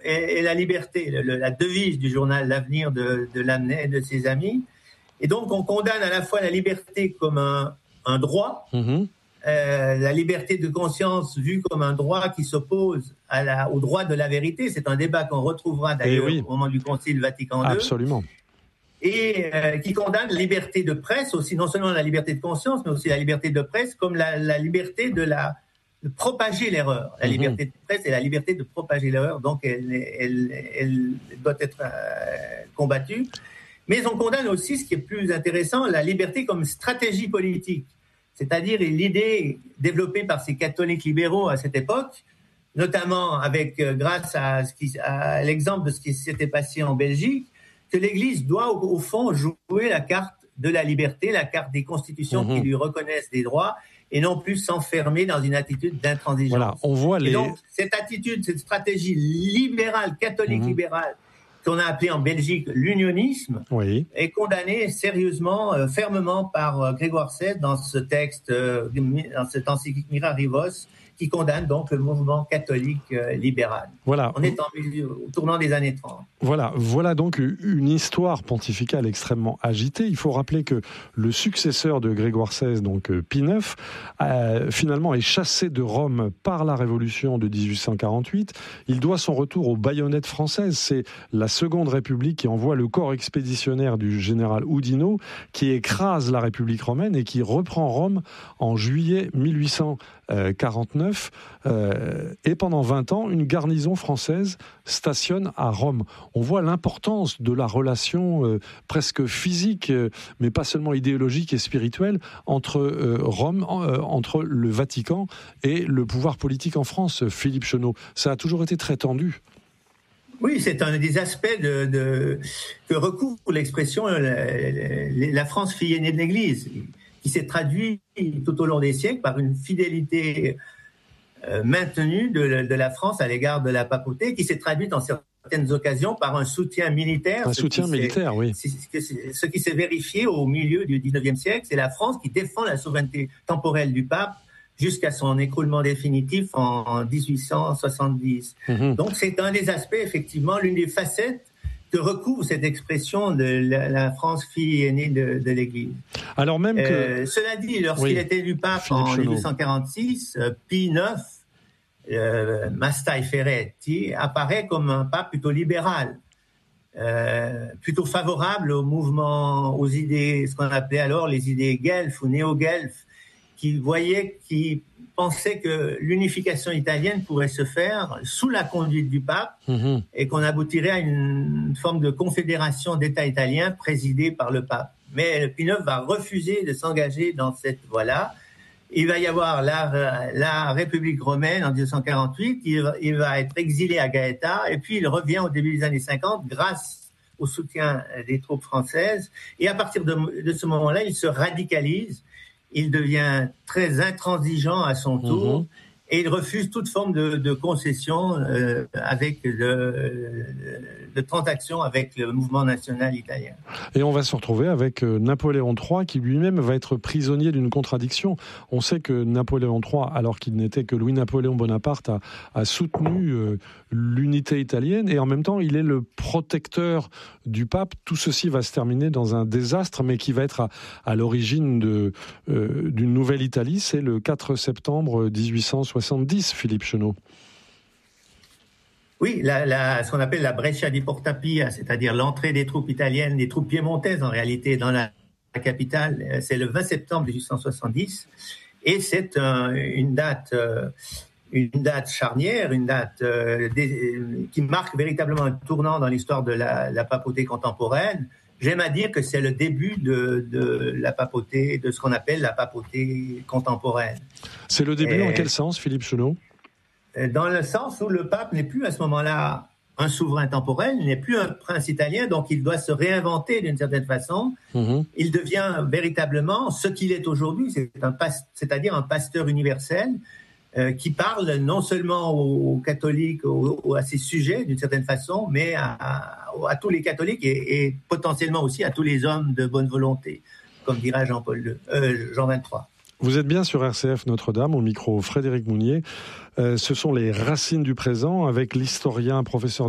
est la liberté, la devise du journal L'Avenir de Lamennais et de ses amis. Et donc, on condamne à la fois la liberté comme un droit, la liberté de conscience vue comme un droit qui s'oppose au droit de la vérité. C'est un débat qu'on retrouvera d'ailleurs au moment du Concile Vatican II. Absolument. Et qui condamne la liberté de presse aussi, non seulement la liberté de conscience, mais aussi la liberté de presse comme la liberté de propager l'erreur. La liberté de presse et la liberté de propager l'erreur, donc elle doit être combattue. Mais on condamne aussi, ce qui est plus intéressant, la liberté comme stratégie politique. C'est-à-dire l'idée développée par ces catholiques libéraux à cette époque, notamment grâce à l'exemple de ce qui s'était passé en Belgique, que l'Église doit au fond jouer la carte de la liberté, la carte des constitutions qui lui reconnaissent des droits, et non plus s'enfermer dans une attitude d'intransigeance. Voilà, on voit et donc, cette attitude, cette stratégie libérale, catholique libérale, qu'on a appelée en Belgique l'unionisme, est condamnée sérieusement, fermement par Grégoire XVI dans ce texte, dans cette encyclique Mirarivos, qui condamne donc le mouvement catholique libéral. Voilà. On est au tournant des années 30. Voilà donc une histoire pontificale extrêmement agitée. Il faut rappeler que le successeur de Grégoire XVI, donc Pie IX, finalement est chassé de Rome par la Révolution de 1848. Il doit son retour aux baïonnettes françaises. C'est la Seconde République qui envoie le corps expéditionnaire du général Oudinot, qui écrase la République romaine et qui reprend Rome en juillet 1849. Et pendant 20 ans, une garnison française stationne à Rome. On voit l'importance de la relation presque physique, mais pas seulement idéologique et spirituelle, entre Rome, entre le Vatican et le pouvoir politique en France. Philippe Chenot, ça a toujours été très tendu. Oui, c'est un des aspects que recouvre l'expression la France fille aînée de l'Église, qui s'est traduit tout au long des siècles par une fidélité maintenue de la France à l'égard de la papauté, qui s'est traduite en certaines occasions par un soutien militaire. Oui. Ce qui s'est vérifié au milieu du XIXe siècle, c'est la France qui défend la souveraineté temporelle du pape jusqu'à son écroulement définitif en 1870. Donc c'est un des aspects, effectivement, l'une des facettes que recouvre cette expression de la France fille aînée de l'Église. Alors même que... Cela dit, lorsqu'il était élu pape en 1846, Pie IX, Mastai Ferretti, apparaît comme un pape plutôt libéral, plutôt favorable au mouvement, aux idées, ce qu'on appelait alors les idées guelfes ou néo-guelfes, qui pensait que l'unification italienne pourrait se faire sous la conduite du pape et qu'on aboutirait à une forme de confédération d'États italiens présidée par le pape. Mais Pie IX va refuser de s'engager dans cette voie-là. Il va y avoir la République romaine en 1948, il va être exilé à Gaeta et puis il revient au début des années 50 grâce au soutien des troupes françaises. Et à partir de ce moment-là, il se radicalise. Il devient très intransigeant à son tour et il refuse toute forme de concession avec de transaction avec le mouvement national italien. Et on va se retrouver avec Napoléon III qui lui-même va être prisonnier d'une contradiction. On sait que Napoléon III, alors qu'il n'était que Louis-Napoléon Bonaparte, a soutenu l'unité italienne et en même temps il est le protecteur du pape. Tout ceci va se terminer dans un désastre mais qui va être à l'origine d'une nouvelle Italie. C'est le 4 septembre 1870, Philippe Chenot. Oui, ce qu'on appelle la Breccia di Porta Pia, c'est-à-dire l'entrée des troupes italiennes, des troupes piémontaises en réalité, dans la capitale, c'est le 20 septembre 1870, et c'est une date charnière, une date qui marque véritablement un tournant dans l'histoire de la papauté contemporaine. J'aime à dire que c'est le début de la papauté, de ce qu'on appelle la papauté contemporaine. C'est le début en quel sens, Philippe Chenot ? Dans le sens où le pape n'est plus à ce moment-là un souverain temporel, il n'est plus un prince italien, donc il doit se réinventer d'une certaine façon. Il devient véritablement ce qu'il est aujourd'hui, c'est-à-dire un pasteur universel qui parle non seulement aux catholiques, à ses sujets d'une certaine façon, mais à tous les catholiques et potentiellement aussi à tous les hommes de bonne volonté, comme dira Jean 23. Vous êtes bien sur RCF Notre-Dame, au micro Frédéric Mounier. Ce sont les racines du présent avec l'historien, professeur